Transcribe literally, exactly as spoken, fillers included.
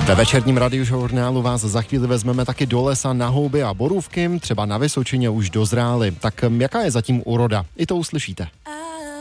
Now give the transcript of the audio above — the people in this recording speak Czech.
Ve večerním radiožurnálu vás za chvíli vezmeme taky do lesa na houby a borůvky, třeba na Vysočině už dozrály. Tak jaká je zatím úroda? I to uslyšíte.